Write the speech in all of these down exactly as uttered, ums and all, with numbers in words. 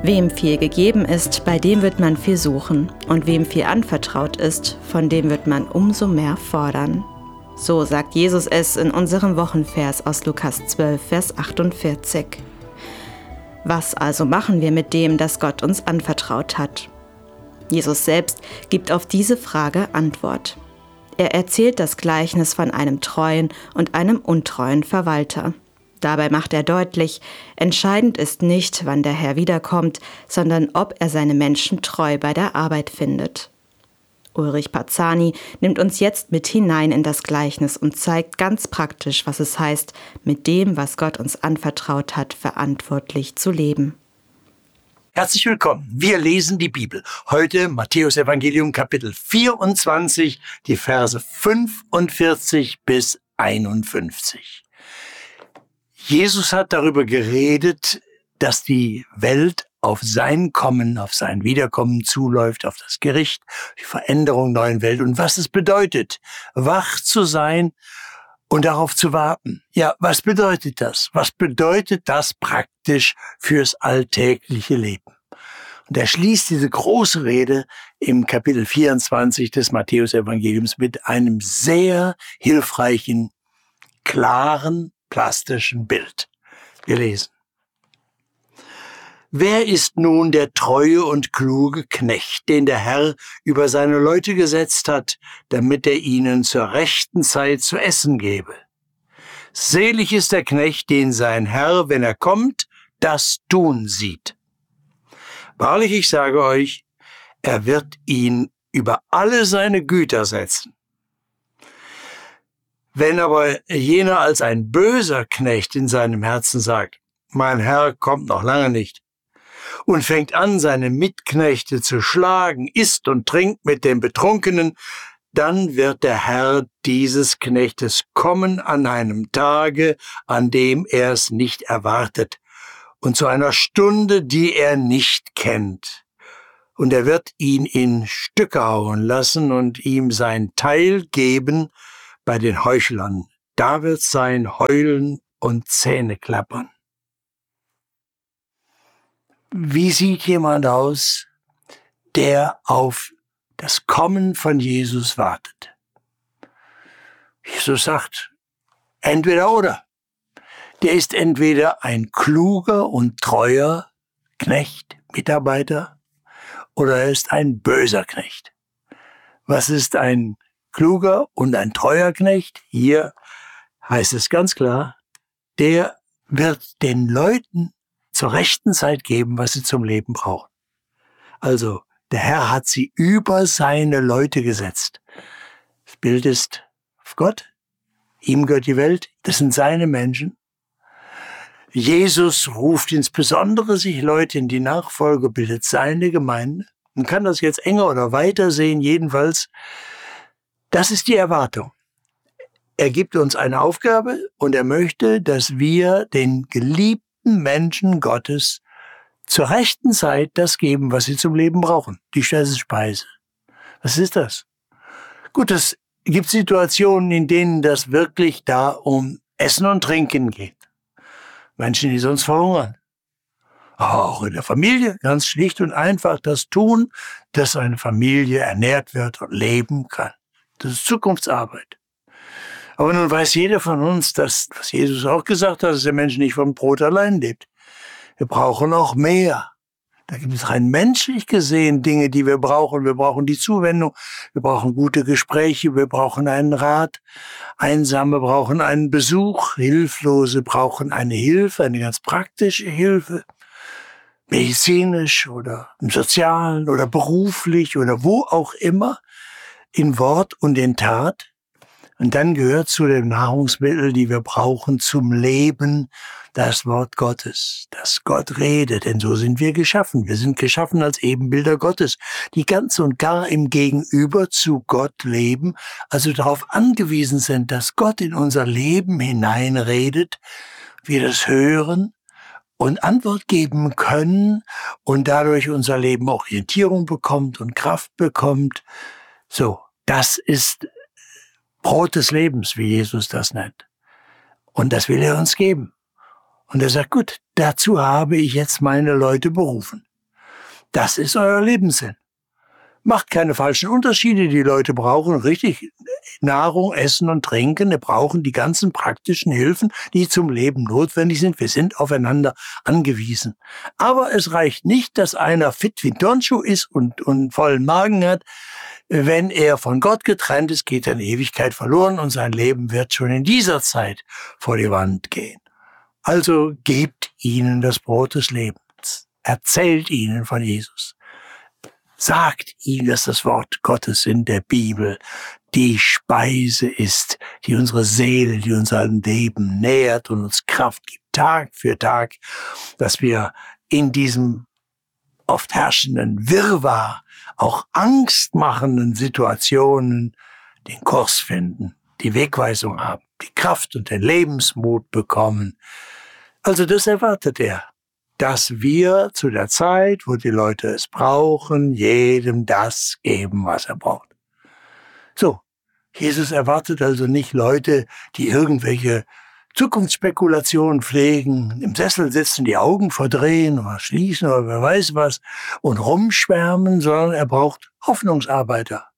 Wem viel gegeben ist, bei dem wird man viel suchen, und wem viel anvertraut ist, von dem wird man umso mehr fordern. So sagt Jesus es in unserem Wochenvers aus Lukas zwölf, Vers achtundvierzig. Was also machen wir mit dem, das Gott uns anvertraut hat? Jesus selbst gibt auf diese Frage Antwort. Er erzählt das Gleichnis von einem treuen und einem untreuen Verwalter. Dabei macht er deutlich, entscheidend ist nicht, wann der Herr wiederkommt, sondern ob er seine Menschen treu bei der Arbeit findet. Ulrich Parzani nimmt uns jetzt mit hinein in das Gleichnis und zeigt ganz praktisch, was es heißt, mit dem, was Gott uns anvertraut hat, verantwortlich zu leben. Herzlich willkommen. Wir lesen die Bibel. Heute Matthäus Evangelium Kapitel vierundzwanzig, die Verse fünfundvierzig bis einundfünfzig. Jesus hat darüber geredet, dass die Welt auf sein Kommen, auf sein Wiederkommen zuläuft, auf das Gericht, die Veränderung der neuen Welt und was es bedeutet, wach zu sein und darauf zu warten. Ja, was bedeutet das? Was bedeutet das praktisch fürs alltägliche Leben? Und er schließt diese große Rede im Kapitel vierundzwanzig des Matthäus-Evangeliums mit einem sehr hilfreichen, klaren, plastischen Bild. Wir lesen. Wer ist nun der treue und kluge Knecht, den der Herr über seine Leute gesetzt hat, damit er ihnen zur rechten Zeit zu essen gebe? Selig ist der Knecht, den sein Herr, wenn er kommt, das tun sieht. Wahrlich, ich sage euch, er wird ihn über alle seine Güter setzen. Wenn aber jener als ein böser Knecht in seinem Herzen sagt, mein Herr kommt noch lange nicht, und fängt an, seine Mitknechte zu schlagen, isst und trinkt mit den Betrunkenen, dann wird der Herr dieses Knechtes kommen an einem Tage, an dem er es nicht erwartet, und zu einer Stunde, die er nicht kennt. Und er wird ihn in Stücke hauen lassen und ihm sein Teil geben bei den Heuchlern. Da wird sein Heulen und Zähneklappern. Wie sieht jemand aus, der auf das Kommen von Jesus wartet? Jesus sagt, entweder oder. Der ist entweder ein kluger und treuer Knecht, Mitarbeiter, oder er ist ein böser Knecht. Was ist ein kluger und ein treuer Knecht? Hier heißt es ganz klar, der wird den Leuten zur rechten Zeit geben, was sie zum Leben brauchen. Also, der Herr hat sie über seine Leute gesetzt. Das Bild ist auf Gott. Ihm gehört die Welt. Das sind seine Menschen. Jesus ruft insbesondere sich Leute in die Nachfolge, bildet seine Gemeinde. Man kann das jetzt enger oder weiter sehen. Jedenfalls, das ist die Erwartung. Er gibt uns eine Aufgabe und er möchte, dass wir den geliebten Menschen Gottes zur rechten Zeit das geben, was sie zum Leben brauchen. Die Speise. Was ist das? Gut, es gibt Situationen, in denen das wirklich da um Essen und Trinken geht. Menschen, die sonst verhungern. Aber auch in der Familie, ganz schlicht und einfach das tun, dass eine Familie ernährt wird und leben kann. Das ist Zukunftsarbeit. Aber nun weiß jeder von uns, dass, was Jesus auch gesagt hat, dass der Mensch nicht vom Brot allein lebt. Wir brauchen auch mehr. Da gibt es rein menschlich gesehen Dinge, die wir brauchen. Wir brauchen die Zuwendung, wir brauchen gute Gespräche, wir brauchen einen Rat. Einsame brauchen einen Besuch, Hilflose brauchen eine Hilfe, eine ganz praktische Hilfe. Medizinisch oder im Sozialen oder beruflich oder wo auch immer, in Wort und in Tat. Und dann gehört zu den Nahrungsmitteln, die wir brauchen zum Leben, das Wort Gottes, dass Gott redet, denn so sind wir geschaffen. Wir sind geschaffen als Ebenbilder Gottes, die ganz und gar im Gegenüber zu Gott leben, also darauf angewiesen sind, dass Gott in unser Leben hineinredet, wir das hören und Antwort geben können und dadurch unser Leben Orientierung bekommt und Kraft bekommt. So, das ist Brot des Lebens, wie Jesus das nennt. Und das will er uns geben. Und er sagt, gut, dazu habe ich jetzt meine Leute berufen. Das ist euer Lebenssinn. Macht keine falschen Unterschiede. Die Leute brauchen richtig Nahrung, Essen und Trinken. Die brauchen die ganzen praktischen Hilfen, die zum Leben notwendig sind. Wir sind aufeinander angewiesen. Aber es reicht nicht, dass einer fit wie ein Turnschuh ist und, und vollen Magen hat. Wenn er von Gott getrennt ist, geht er in Ewigkeit verloren und sein Leben wird schon in dieser Zeit vor die Wand gehen. Also gebt ihnen das Brot des Lebens. Erzählt ihnen von Jesus. Sagt ihnen, dass das Wort Gottes in der Bibel die Speise ist, die unsere Seele, die unser Leben nährt und uns Kraft gibt, Tag für Tag, dass wir in diesem oft herrschenden Wirrwarr, auch angstmachenden Situationen den Kurs finden, die Wegweisung haben, die Kraft und den Lebensmut bekommen. Also das erwartet er. Dass wir zu der Zeit, wo die Leute es brauchen, jedem das geben, was er braucht. So, Jesus erwartet also nicht Leute, die irgendwelche Zukunftsspekulationen pflegen, im Sessel sitzen, die Augen verdrehen oder schließen oder wer weiß was und rumschwärmen, sondern er braucht Hoffnungsarbeiter.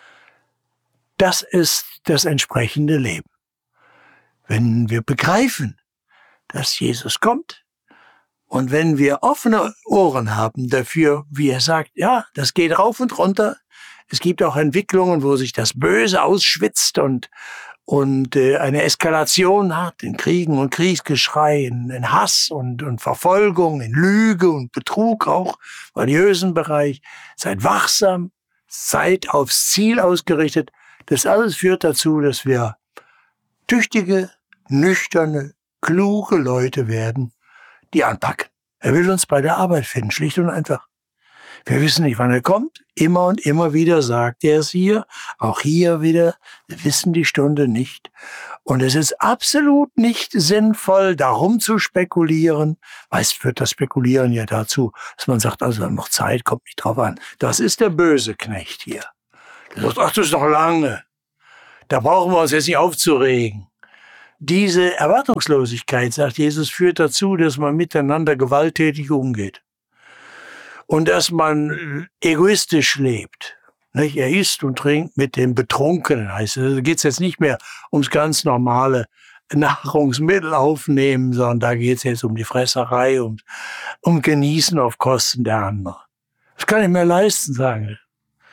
Das ist das entsprechende Leben. Wenn wir begreifen, dass Jesus kommt, und wenn wir offene Ohren haben dafür, wie er sagt, ja, das geht rauf und runter. Es gibt auch Entwicklungen, wo sich das Böse ausschwitzt und, und äh, eine Eskalation hat in Kriegen und Kriegsgeschrei, in, in Hass und, und Verfolgung, in Lüge und Betrug auch, im religiösen Bereich. Seid wachsam, seid aufs Ziel ausgerichtet. Das alles führt dazu, dass wir tüchtige, nüchterne, kluge Leute werden, die anpacken. Er will uns bei der Arbeit finden, schlicht und einfach. Wir wissen nicht, wann er kommt. Immer und immer wieder sagt er es hier, auch hier wieder. Wir wissen die Stunde nicht. Und es ist absolut nicht sinnvoll, darum zu spekulieren. Meist führt das Spekulieren ja dazu, dass man sagt, also noch Zeit, kommt nicht drauf an. Das ist der böse Knecht hier. Der sagt, ach, das ist noch lange. Da brauchen wir uns jetzt nicht aufzuregen. Diese Erwartungslosigkeit, sagt Jesus, führt dazu, dass man miteinander gewalttätig umgeht. Und dass man egoistisch lebt. Nicht? Er isst und trinkt mit den Betrunkenen. Heißt, da geht es jetzt nicht mehr ums ganz normale Nahrungsmittel aufnehmen, sondern da geht es jetzt um die Fresserei, um, um Genießen auf Kosten der anderen. Das kann ich mir leisten, sagen wir.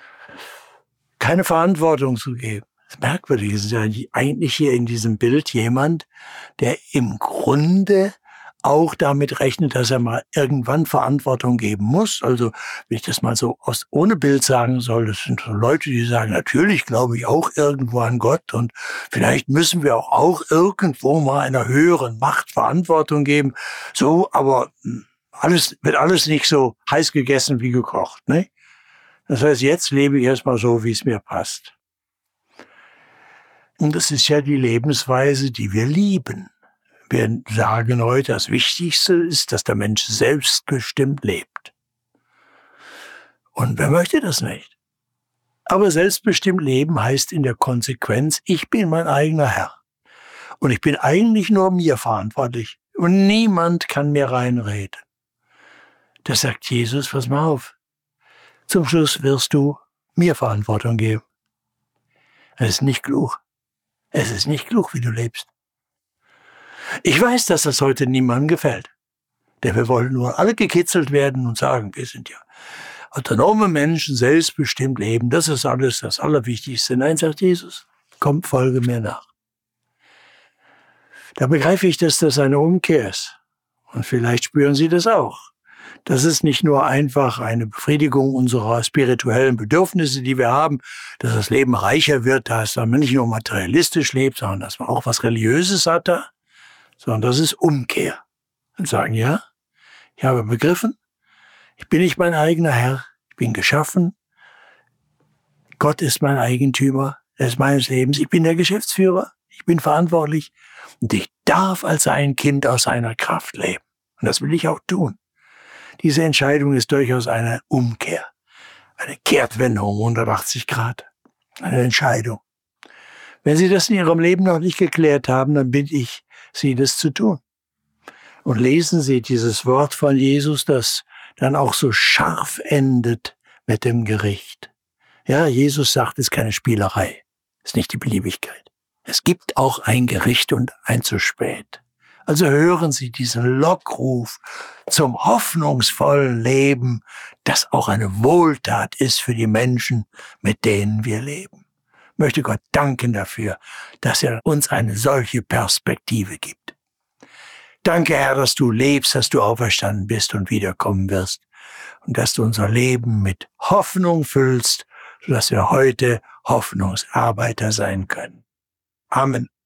Keine Verantwortung zu geben. Das Merkwürdige ist ja eigentlich hier in diesem Bild jemand, der im Grunde auch damit rechnet, dass er mal irgendwann Verantwortung geben muss. Also, wenn ich das mal so aus, ohne Bild sagen soll, das sind so Leute, die sagen, natürlich glaube ich auch irgendwo an Gott und vielleicht müssen wir auch, auch irgendwo mal einer höheren Macht Verantwortung geben. So, aber alles wird alles nicht so heiß gegessen wie gekocht, ne? Das heißt, jetzt lebe ich erstmal so, wie es mir passt. Und das ist ja die Lebensweise, die wir lieben. Wir sagen heute, das Wichtigste ist, dass der Mensch selbstbestimmt lebt. Und wer möchte das nicht? Aber selbstbestimmt leben heißt in der Konsequenz, ich bin mein eigener Herr. Und ich bin eigentlich nur mir verantwortlich. Und niemand kann mir reinreden. Das sagt Jesus, pass mal auf. Zum Schluss wirst du mir Verantwortung geben. Es ist nicht klug. Es ist nicht klug, wie du lebst. Ich weiß, dass das heute niemandem gefällt. Denn wir wollen nur alle gekitzelt werden und sagen, wir sind ja autonome Menschen, selbstbestimmt leben. Das ist alles das Allerwichtigste. Nein, sagt Jesus, komm, folge mir nach. Da begreife ich, dass das eine Umkehr ist. Und vielleicht spüren Sie das auch. Das ist nicht nur einfach eine Befriedigung unserer spirituellen Bedürfnisse, die wir haben, dass das Leben reicher wird, dass man nicht nur materialistisch lebt, sondern dass man auch was Religiöses hat da, sondern das ist Umkehr. Und sagen, ja, ich habe begriffen, ich bin nicht mein eigener Herr, ich bin geschaffen, Gott ist mein Eigentümer, er ist meines Lebens, ich bin der Geschäftsführer, ich bin verantwortlich und ich darf als ein Kind aus seiner Kraft leben. Und das will ich auch tun. Diese Entscheidung ist durchaus eine Umkehr, eine Kehrtwendung um hundertachtzig Grad, eine Entscheidung. Wenn Sie das in Ihrem Leben noch nicht geklärt haben, dann bitte ich Sie, das zu tun. Und lesen Sie dieses Wort von Jesus, das dann auch so scharf endet mit dem Gericht. Ja, Jesus sagt, es ist keine Spielerei, es ist nicht die Beliebigkeit. Es gibt auch ein Gericht und ein zu spät. Also hören Sie diesen Lockruf zum hoffnungsvollen Leben, das auch eine Wohltat ist für die Menschen, mit denen wir leben. Ich möchte Gott danken dafür, dass er uns eine solche Perspektive gibt. Danke, Herr, dass du lebst, dass du auferstanden bist und wiederkommen wirst und dass du unser Leben mit Hoffnung füllst, sodass wir heute Hoffnungsarbeiter sein können. Amen.